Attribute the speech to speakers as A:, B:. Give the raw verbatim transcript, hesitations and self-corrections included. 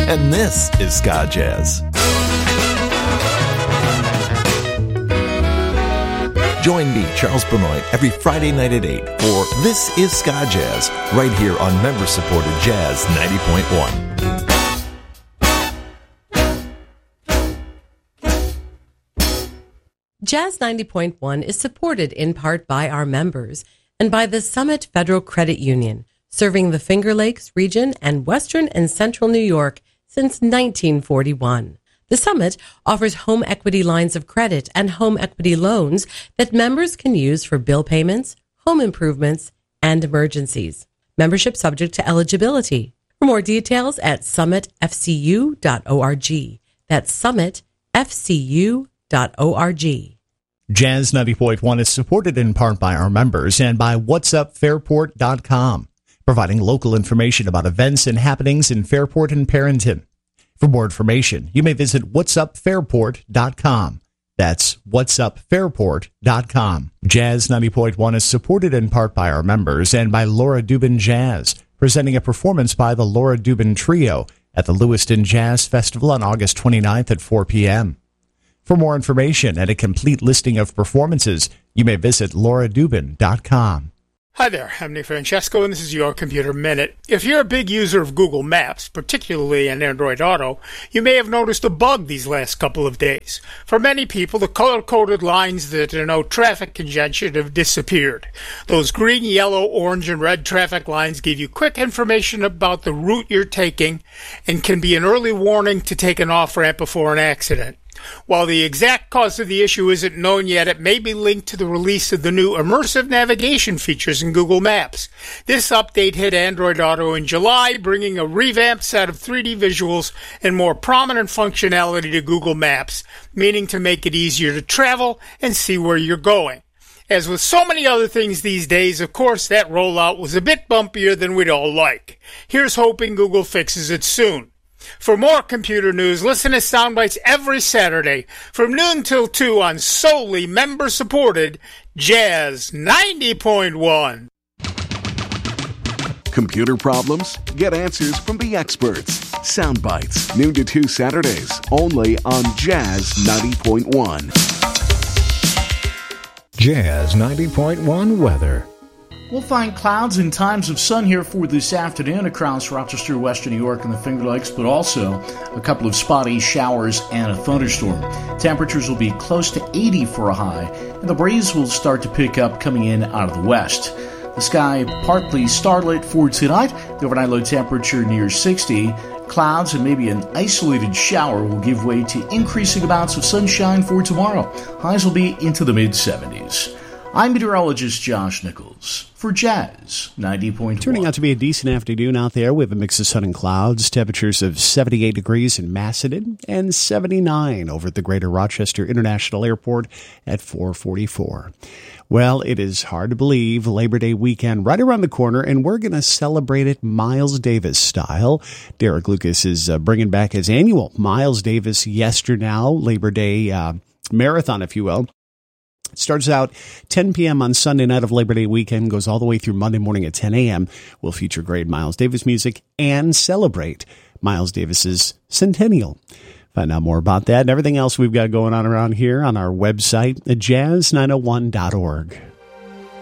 A: and this is Ska Jazz. Join me, Charles Benoit, every Friday night at eight for This is Ska Jazz, right here on member-supported Jazz ninety point one.
B: Jazz ninety point one is supported in part by our members and by the Summit Federal Credit Union, serving the Finger Lakes region and western and central New York since nineteen forty-one. The Summit offers home equity lines of credit and home equity loans that members can use for bill payments, home improvements, and emergencies. Membership subject to eligibility. For more details at summit f c u dot org. That's summit f c u dot org.
C: Jazz ninety point one is supported in part by our members and by whats up fairport dot com, providing local information about events and happenings in Fairport and Perrington. For more information, you may visit whats up fairport dot com. That's whats up fairport dot com. Jazz ninety point one is supported in part by our members and by Laura Dubin Jazz, presenting a performance by the Laura Dubin Trio at the Lewiston Jazz Festival on August twenty-ninth at four p.m. For more information and a complete listing of performances, you may visit laura dubin dot com.
D: Hi there, I'm Nick Francesco, and this is your Computer Minute. If you're a big user of Google Maps, particularly in Android Auto, you may have noticed a bug these last couple of days. For many people, the color-coded lines that denote traffic congestion have disappeared. Those green, yellow, orange, and red traffic lines give you quick information about the route you're taking and can be an early warning to take an off-ramp before an accident. While the exact cause of the issue isn't known yet, it may be linked to the release of the new immersive navigation features in Google Maps. This update hit Android Auto in July, bringing a revamped set of three D visuals and more prominent functionality to Google Maps, meaning to make it easier to travel and see where you're going. As with so many other things these days, of course, that rollout was a bit bumpier than we'd all like. Here's hoping Google fixes it soon. For more computer news, listen to Soundbites every Saturday from noon till two on solely member-supported Jazz ninety point one.
E: Computer problems? Get answers from the experts. Soundbites, noon to two Saturdays, only on Jazz ninety point one.
F: Jazz ninety point one weather.
G: We'll find clouds and times of sun here for this afternoon across Rochester, western New York, and the Finger Lakes, but also a couple of spotty showers and a thunderstorm. Temperatures will be close to eighty for a high, and the breeze will start to pick up coming in out of the west. The sky partly starlit for tonight. The overnight low temperature near sixty. Clouds and maybe an isolated shower will give way to increasing amounts of sunshine for tomorrow. Highs will be into the mid-seventies. I'm meteorologist Josh Nichols for Jazz ninety point one.
C: Turning out to be a decent afternoon out there. We have a mix of sun and clouds. Temperatures of seventy-eight degrees in Macedon and seventy-nine over at the Greater Rochester International Airport at four forty-four. Well, it is hard to believe Labor Day weekend right around the corner, and we're going to celebrate it Miles Davis style. Derek Lucas is uh, bringing back his annual Miles Davis Yesternow Labor Day uh, marathon, if you will. It starts out ten p.m. on Sunday night of Labor Day weekend, goes all the way through Monday morning at ten a.m. We'll feature great Miles Davis music and celebrate Miles Davis's centennial. Find out more about that and everything else we've got going on around here on our website at jazz nine oh one dot org.